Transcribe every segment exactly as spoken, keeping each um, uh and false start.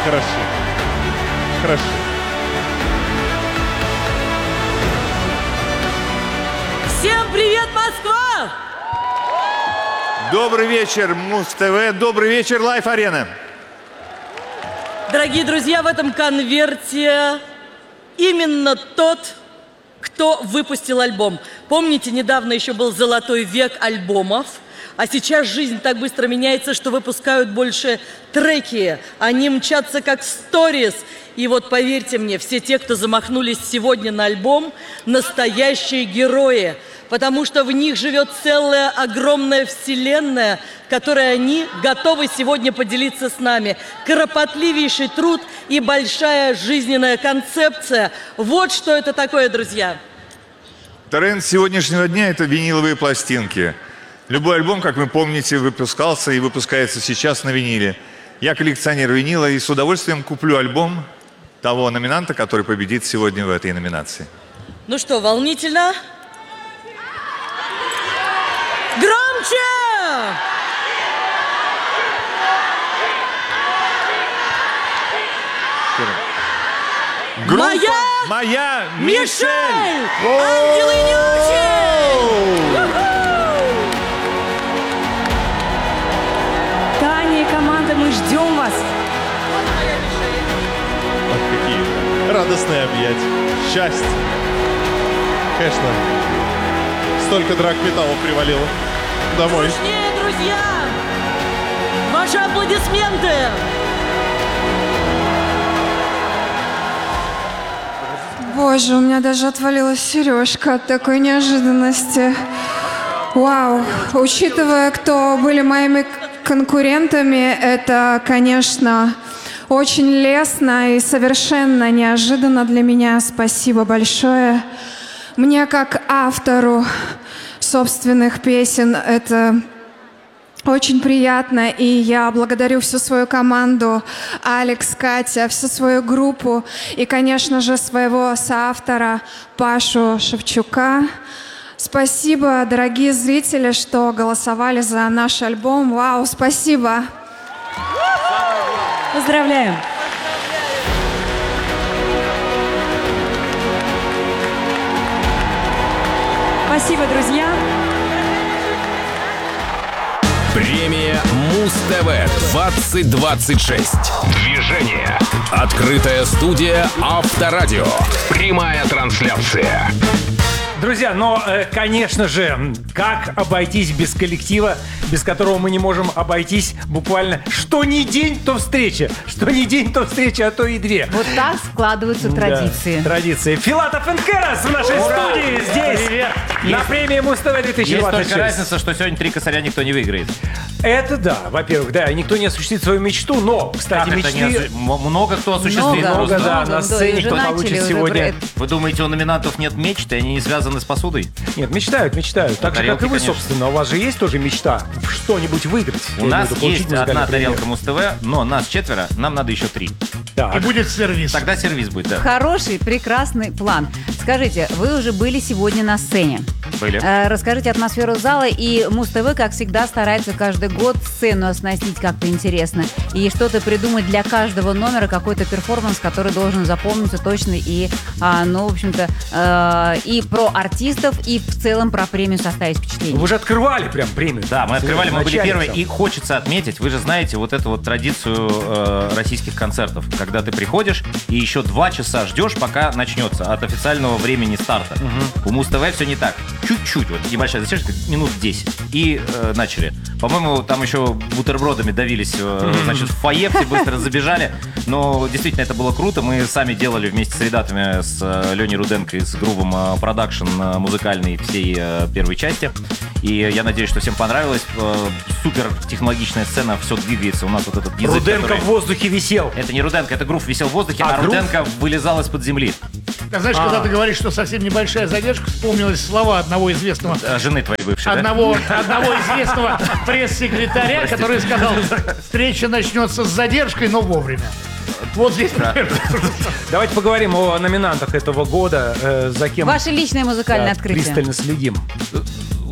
Хорошо. Хорошо. Всем привет, Москва! Добрый вечер, Муз-ТВ. Добрый вечер, Life Arena. Дорогие друзья, в этом конверте именно тот, кто выпустил альбом. Помните, недавно еще был золотой век альбомов, а сейчас жизнь так быстро меняется, что выпускают больше треки. Они мчатся как сторис. И вот поверьте мне, все те, кто замахнулись сегодня на альбом, настоящие герои. Потому что в них живет целая огромная вселенная, которой они готовы сегодня поделиться с нами. Кропотливейший труд и большая жизненная концепция. Вот что это такое, друзья. Тренд сегодняшнего дня – это виниловые пластинки. Любой альбом, как вы помните, выпускался и выпускается сейчас на виниле. Я коллекционер винила и с удовольствием куплю альбом того номинанта, который победит сегодня в этой номинации. Ну что, волнительно? Громче! Группа Моя, Моя Мишель! Мишель! Ангелы не учат! Таня и команда, мы ждем вас. Ах, какие радостные объятия. Счастье. Конечно. Столько драгметаллов привалило домой. Слушнее, друзья! Ваши аплодисменты! Боже, у меня даже отвалилась сережка от такой неожиданности. Вау. Учитывая, кто были моими конкурентами, это, конечно, очень лестно и совершенно неожиданно для меня. Спасибо большое. Мне, как автору собственных песен, это очень приятно, и я благодарю всю свою команду, Алекс, Катя, всю свою группу и, конечно же, своего соавтора Пашу Шевчука. Спасибо, дорогие зрители, что голосовали за наш альбом. Вау, спасибо! Поздравляем! Спасибо, друзья! Премия Муз-ТВ двадцать двадцать шесть. Движение. Открытая студия Авторадио. Прямая трансляция. Друзья, но, э, конечно же, как обойтись без коллектива, без которого мы не можем обойтись буквально что ни день, то встреча. Что ни день, то встреча, а то и две. Вот так складываются традиции. Да, традиции. Филатов и Керас в нашей Ура! студии здесь. Привет. На Есть- премии Муз-ТВ две тысячи Есть двадцать шесть. только разница, что сегодня три косаря никто не выиграет. Это да, во-первых, да, и никто не осуществит свою мечту, но, кстати, Как это мечты... не осу- м- Много кто осуществит. Много, Много, просто. да, много, на да, сцене и кто уже получит начали уже сегодня... про Вы думаете, у номинантов нет мечты, они не связаны с посудой? Нет, мечтают, мечтают. Так же, как тарелки, и вы, конечно. собственно. У вас же есть тоже мечта что-нибудь выиграть? У Я имею нас в виду, получить есть музыкальный одна премию. тарелка Муз-ТВ, но нас четверо, нам надо еще три. Так. И будет сервис. Тогда сервис будет, да. Хороший, прекрасный план. Скажите, вы уже были сегодня на сцене. Были. Э, расскажите атмосферу зала. И Муз-ТВ, как всегда, старается каждый год сцену оснастить как-то интересно. И что-то придумать для каждого номера, какой-то перформанс, который должен запомниться точно. И, а, ну, в общем-то, э, и про артистов, и в целом про премию составить впечатление. Вы же открывали прям премию. Да, мы открывали, мы были Вначале первые. там. И хочется отметить, вы же знаете вот эту вот традицию э, российских концертов, когда ты приходишь и еще два часа ждешь, пока начнется от официального времени старта. Угу. У Муз-ТВ все не так. Чуть-чуть, вот небольшая задержка, минут десять. И э, начали. По-моему, там еще бутербродами давились, э, значит, в фойе, все быстро забежали. Но действительно это было круто. Мы сами делали вместе с ребятами, с э, Леней Руденко и с Грувом э, продакшн э, музыкальный всей э, первой части. И я надеюсь, что всем понравилось. Э, супер технологичная сцена, все двигается. У нас вот этот язык, Руденко который... в воздухе висел. Это не Руденко, это Грув висел в воздухе, а, А, Грув? Руденко вылезал из-под земли. А знаешь, А. когда ты говоришь, что совсем небольшая задержка, вспомнились слова одного известного Э, Жены твоей бывшей, да? одного, одного известного пресс-секретаря, который сказал, встреча начнется с задержкой, но вовремя. Вот здесь, например. Давайте поговорим о номинантах этого года. э, за кем Ваше личное музыкальное да, открытие. пристально следим. Вы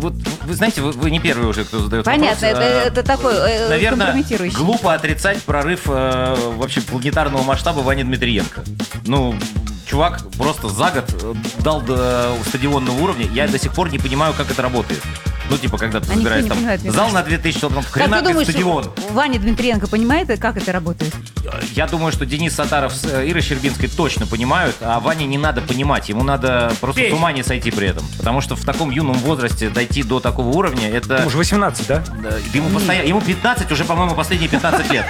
вот вы знаете, вы, вы не первый уже, кто задает Понятно, вопрос. это, это такой э, Наверное, компрометирующий. глупо отрицать прорыв э, вообще планетарного масштаба Вани Дмитриенко. Ну, чувак просто за год дал до стадионного уровня. Я до сих пор не понимаю, как это работает. Ну, типа, когда ты А никто собираешь не там понимает, мне зал кажется. на две тысячи, там Как хрена ты думаешь, стадион. Ваня Дмитриенко понимает, как это работает? Я думаю, что Денис Сатаров с Ирой Щербинской точно понимают, а Ване не надо понимать. Ему надо просто Петь. с ума не сойти при этом. Потому что в таком юном возрасте дойти до такого уровня, это... Ему уже восемнадцать, да? Да, ему, постоянно, ему пятнадцать уже, по-моему, последние пятнадцать лет.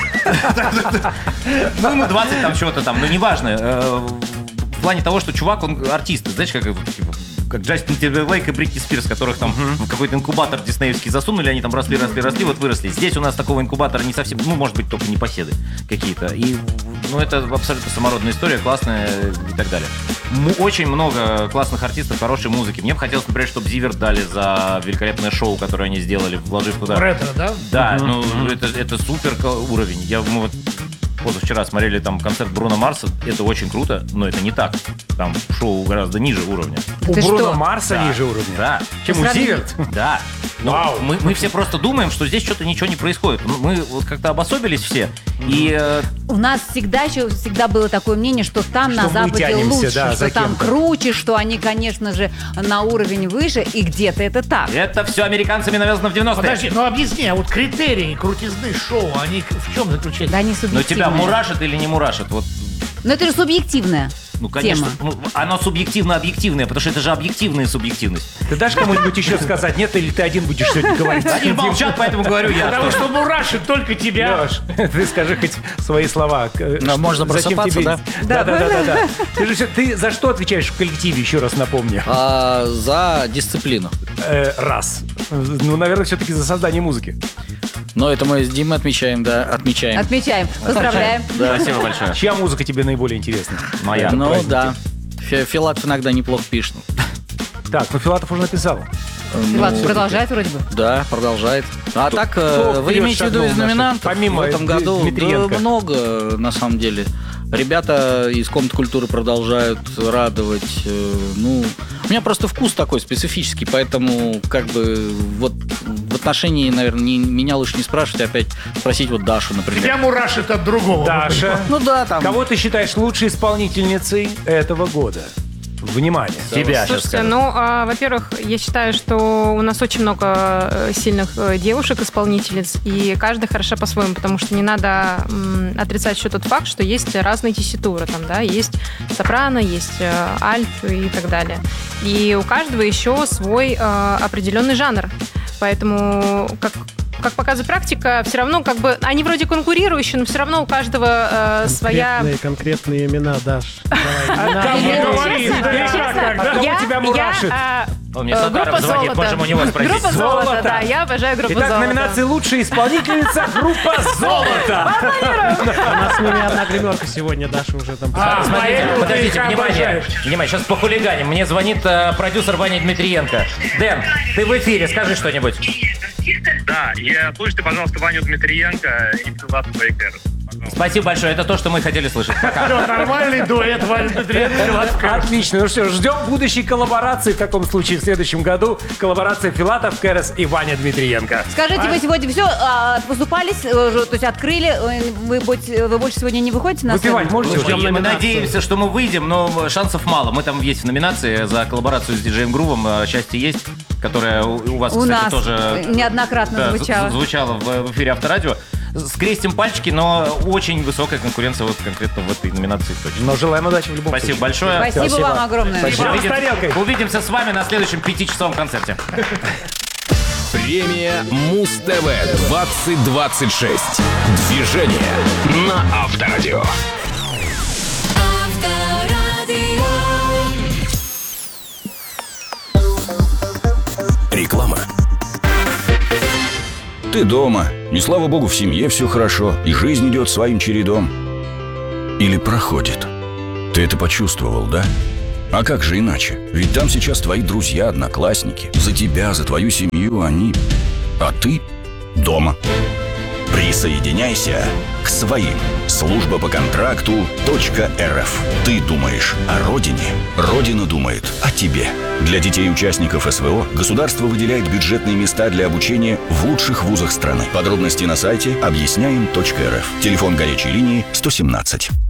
Ну, ему двадцать там что-то там, ну, неважно. Э, В плане того, что чувак, он артист. Знаешь, как типа, как Джастин Тимберлейк и Бритни Спирс, которых там в какой-то инкубатор диснеевский засунули, они там росли, росли, росли, вот выросли. Здесь у нас такого инкубатора не совсем, ну, может быть, только непоседы какие-то. И, ну, это абсолютно самородная история, классная и так далее. М- Очень много классных артистов, хорошей музыки. Мне бы хотелось, например, чтобы Зиверт дали за великолепное шоу, которое они сделали, вложив туда. Ретро, да? Да, ну, это, это супер ко- уровень. Я, мы вот позавчера смотрели там концерт Бруно Марса. Это очень круто, но это не так. Там шоу гораздо ниже уровня. У Ты Бруно что? Марса Да. ниже уровня. Да. Чем у Сравни- Зиверт. Да. Но Вау. мы, мы все просто думаем, что здесь что-то ничего не происходит. Ну, Мы вот как-то обособились все. И э, У нас всегда еще всегда было такое мнение, что там Что на мы Западе тянемся, лучше, да, что за там кем-то. круче, что они, конечно же, на уровень выше, и где-то это так. это все американцами навязано в девяностые. Подожди, ну объясни, а вот критерии крутизны шоу, они в чем заключаются? Да, они Но субъективные. тебя мурашит или не мурашит? Вот, Но это же субъективная ну, конечно, тема. ну, оно субъективно-объективное, потому что это же объективная субъективность. Ты дашь кому-нибудь еще сказать нет, или ты один будешь сегодня говорить? Они молчат, поэтому говорю я. Потому что- что мурашит только тебя. Лёш, ты скажи хоть свои слова. К- Ну, что- можно зачем просыпаться, тебе- да? Да, да, да, да, да. Ты, же всё- ты за что отвечаешь в коллективе, еще раз напомни? А, за дисциплину. Э, раз. Ну, наверное, все-таки за создание музыки. Но это мы с Димой отмечаем, да, отмечаем. Отмечаем. Поздравляем. Спасибо большое. Чья музыка тебе наиболее интересна? Моя. Ну Праздники. да. Фи- Филатов иногда неплохо пишет. Так, ну Филатов уже написал. Филатов Ну, продолжает вроде бы. Да, продолжает. А так, кто э, вы вперед имеете в виду шагнул из в наши- номинантов помимо в этом Д- году? Дмитриенко? Да, много, на самом деле. Ребята из Комнаты культуры продолжают радовать. э, Ну, у меня просто вкус такой специфический, поэтому как бы вот в отношении, наверное, не- меня лучше не спрашивать, а опять спросить вот Дашу, Тебя например. мурашит от другого. Даша, Ну да, там. кого ты считаешь лучшей исполнительницей этого года? Внимание. Тебя сейчас Слушайте, скажу. ну, а, во-первых, я считаю, что у нас очень много э, сильных э, девушек-исполнительниц, и каждая хороша по-своему, потому что не надо м, отрицать еще тот факт, что есть разные тесситуры, там, да, есть сопрано, есть э, альт и так далее. И у каждого еще свой э, определенный жанр. Поэтому, как как показывает практика, все равно как бы они вроде конкурирующие, но все равно у каждого э, своя. Конкретные, конкретные имена, Даш. Давай, имена. Кому Честно, говорит? честно, Да, честно, как, как? От кого я- тебя я, мурашит? а, Он мне э, Сатаров группа звонит, «Золото». можем у него спросить. Группа «Золото», «Золото». да, я обожаю группу Итак, «Золото». номинация «Лучшая исполнительница» группа «Золото». У нас с ними одна гримерка сегодня, Даша уже там. А, Смотрите, поэтому ты подождите, их внимание, обожаешь. внимание, сейчас похулиганим. Мне звонит э, продюсер Ваня Дмитриенко. Дэн, ты в эфире, скажи что-нибудь. Да, и слушайте, пожалуйста, Ваню Дмитриенко и Филатова и Кэрос. Спасибо большое, это то, что мы хотели слышать. Пока. Нормальный дуэт, Ваня Дмитриенко, Филатов. Отлично. Ну что ж, ждем будущей коллаборации в таком случае в следующем году. Коллаборация Филатов, Кэрос и Ваня Дмитриенко. Скажите, вы сегодня все поступались, э, то есть открыли, э, вы, будь- вы больше сегодня не выходите на сцену? Выпивать можете? Слушайте, Ждем мы номинацию. надеемся, что мы выйдем, но шансов мало. Мы там есть в номинации за коллаборацию с диджеем Грувом. э, «Счастье есть», которая у у вас, У кстати, нас тоже неоднократно да, звучало. з- звучала в, в эфире Авторадио. Скрестим пальчики, но очень высокая конкуренция вот конкретно в этой номинации точно. Но желаем удачи в любом Спасибо случае. большое. Спасибо, вам огромное. Спасибо. Увидим- С тарелкой. увидимся с вами на следующем пятичасовом концерте. Премия Муз-ТВ двадцать двадцать шесть. Движение на Авторадио. Реклама. Ты дома, и слава богу, в семье все хорошо, и жизнь идет своим чередом. Или проходит. Ты это почувствовал, да? А как же иначе? Ведь там сейчас твои друзья, одноклассники. За тебя, за твою семью они... А ты дома. Присоединяйся к своим. Служба по контракту .рф. Ты думаешь о родине, Родина думает о тебе. Для детей участников СВО государство выделяет бюджетные места для обучения в лучших вузах страны. Подробности на сайте объясняем точка эр эф. Телефон горячей линии сто семнадцать.